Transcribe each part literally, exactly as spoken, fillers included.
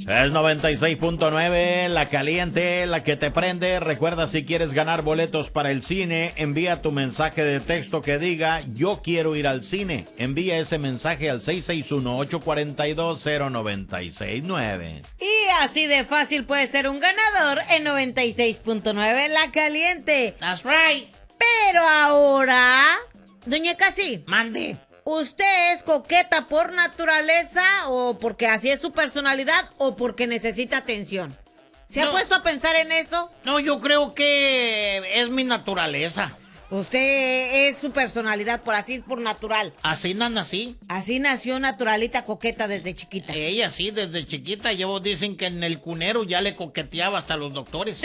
Es noventa y seis punto nueve, la caliente, la que te prende. Recuerda, si quieres ganar boletos para el cine, envía tu mensaje de texto que diga yo quiero ir al cine. Envía ese mensaje al seis seis uno, ocho cuatro dos, cero nueve seis nueve. Y así de fácil puede ser un ganador en noventa y seis punto nueve, la caliente. That's right. Pero ahora, doña Casi, Mande. ¿usted es coqueta por naturaleza o porque así es su personalidad o porque necesita atención? ¿Se No. ha puesto a pensar en eso? No, yo creo que es mi naturaleza. Usted es su personalidad por así, por natural. Así no nací. Así nació naturalita coqueta desde chiquita. Ella sí, desde chiquita. Llevo, dicen que en el cunero ya le coqueteaba hasta los doctores.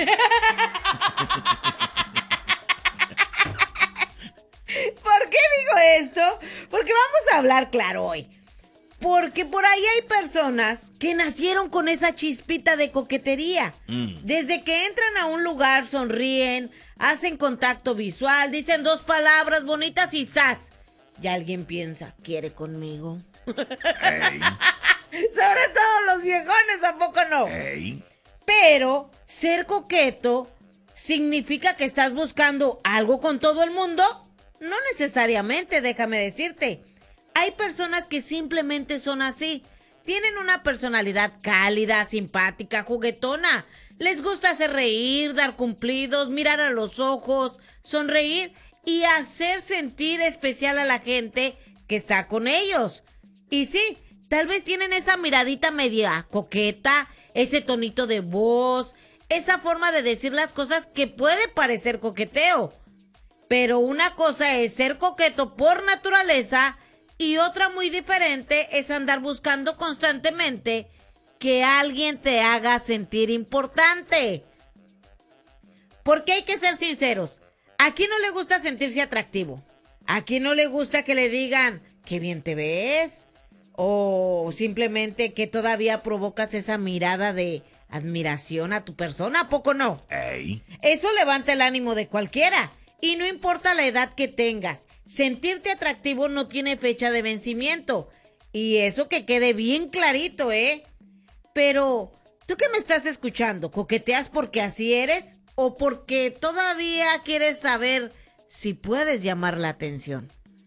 ¿Por qué digo esto? Porque vamos a hablar claro hoy. Porque por ahí hay personas que nacieron con esa chispita de coquetería. Mm. Desde que entran a un lugar sonríen, hacen contacto visual, dicen dos palabras bonitas y ¡zas! Ya alguien piensa, ¿quiere conmigo? Ey, Sobre todo los viejones, ¿a poco no? ey. Pero ser coqueto significa que estás buscando algo con todo el mundo. No necesariamente, déjame decirte. Hay personas que simplemente son así. Tienen una personalidad cálida, simpática, juguetona. Les gusta hacer reír, dar cumplidos, mirar a los ojos, sonreír y hacer sentir especial a la gente que está con ellos. Y sí, tal vez tienen esa miradita media coqueta, ese tonito de voz, esa forma de decir las cosas que puede parecer coqueteo. Pero una cosa es ser coqueto por naturaleza y otra muy diferente es andar buscando constantemente que alguien te haga sentir importante. Porque hay que ser sinceros. ¿A quién no le gusta sentirse atractivo? ¿A quién no le gusta que le digan qué bien te ves? O simplemente que todavía provocas esa mirada de admiración a tu persona, ¿a poco no? Ey. Eso levanta el ánimo de cualquiera. Y no importa la edad que tengas, sentirte atractivo no tiene fecha de vencimiento. Y eso que quede bien clarito, ¿eh? Pero, ¿tú qué me estás escuchando? ¿Coqueteas porque así eres? ¿O porque todavía quieres saber si puedes llamar la atención?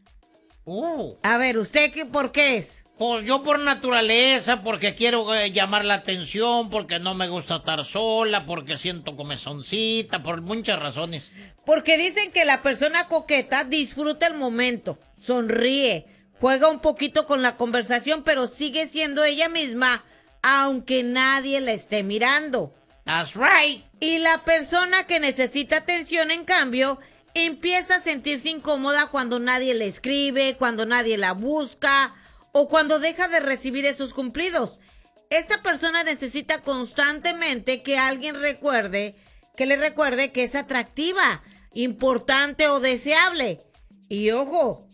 Uh, A ver, ¿usted qué, por qué es? pues yo por naturaleza, porque quiero eh, llamar la atención, porque no me gusta estar sola, porque siento comezoncita, por muchas razones. Porque dicen que la persona coqueta disfruta el momento, sonríe, juega un poquito con la conversación, pero sigue siendo ella misma, aunque nadie la esté mirando. That's right. Y la persona que necesita atención, en cambio, empieza a sentirse incómoda cuando nadie le escribe, cuando nadie la busca o cuando deja de recibir esos cumplidos. Esta persona necesita constantemente que alguien recuerde, que le recuerde que es atractiva, importante o deseable. Y ojo,